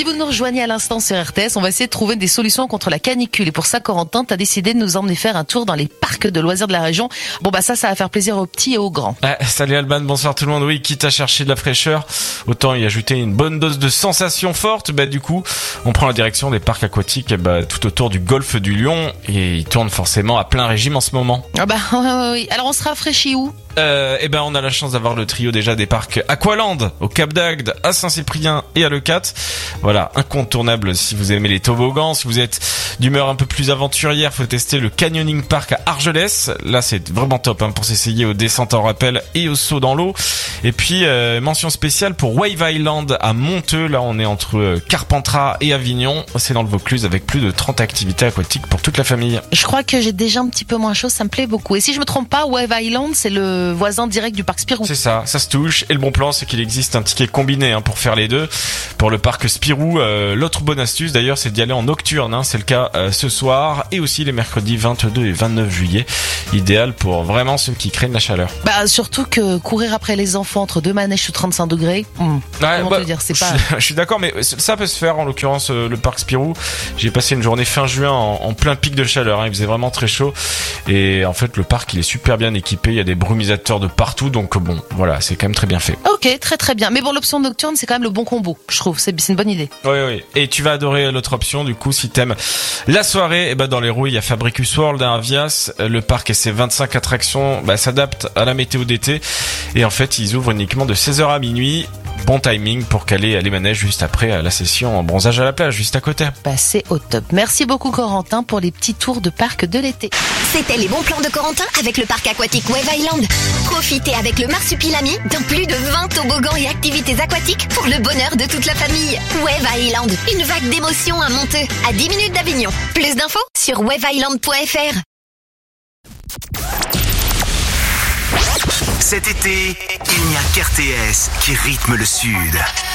vous nous rejoignez à l'instant sur RTS, on va essayer de trouver des solutions contre la canicule. Et pour ça, Corentin, t'as décidé de nous emmener faire un tour dans les parcs de loisirs de la région. Bon ça va faire plaisir aux petits et aux grands. Salut Alban, bonsoir tout le monde. Oui, quitte à chercher de la fraîcheur, autant y ajouter une bonne dose de sensations fortes. Du coup, on prend la direction des parcs aquatiques tout autour du golfe du Lion et ils tournent forcément à plein régime en ce moment. Oui. Alors on se rafraîchit où ? On a la chance d'avoir le trio déjà des parcs Aqualand, au Cap d'Agde, à Saint-Cyprien et à Leucate. Voilà, incontournable si vous aimez les toboggans. Si vous êtes d'humeur un peu plus aventurière, faut tester le Canyoning Park à Argelès. Là, c'est vraiment top pour s'essayer aux descentes en rappel et aux sauts dans l'eau. Et puis, mention spéciale pour Wave Island à Monteux. Là, on est entre Carpentras et Avignon. C'est dans le Vaucluse avec plus de 30 activités aquatiques pour toute la famille. Je crois que j'ai déjà un petit peu moins chaud, ça me plaît beaucoup. Et si je me trompe pas, Wave Island, c'est le voisin direct du parc Spirou. C'est ça se touche. Et le bon plan, c'est qu'il existe un ticket combiné pour faire les deux. Pour le parc Spirou, l'autre bonne astuce d'ailleurs, c'est d'y aller en nocturne. C'est le cas ce soir et aussi les mercredis 22 et 29 juillet. Idéal pour vraiment ceux qui craignent la chaleur. Surtout que courir après les enfants entre deux manèges sous 35 degrés, comment te dire, c'est pas... Je suis d'accord, mais ça peut se faire. En l'occurrence, le parc Spirou, j'ai passé une journée fin juin en plein pic de chaleur. Il faisait vraiment très chaud. Et en fait, le parc, il est super bien équipé. Il y a des brumisateurs de partout, donc voilà, c'est quand même très bien fait. Ok, très bien. Mais l'option nocturne, c'est quand même le bon combo, je trouve. C'est une bonne idée. Oui. Et tu vas adorer l'autre option, du coup, si t'aimes la soirée, dans les roues, il y a Fabricus World à Avias. Le parc et ses 25 attractions s'adaptent à la météo d'été. Et en fait, ils ouvrent uniquement de 16h à minuit. Bon timing pour caler les manèges juste après la session en bronzage à la plage, juste à côté. C'est au top. Merci beaucoup Corentin pour les petits tours de parc de l'été. C'était les bons plans de Corentin avec le parc aquatique Wave Island. Profitez avec le Marsupilami dans plus de 20 toboggans et activités aquatiques pour le bonheur de toute la famille. Wave Island, une vague d'émotions à Monteux, à 10 minutes d'Avignon. Plus d'infos sur waveisland.fr. Cet été, il n'y a qu'RTS qui rythme le Sud.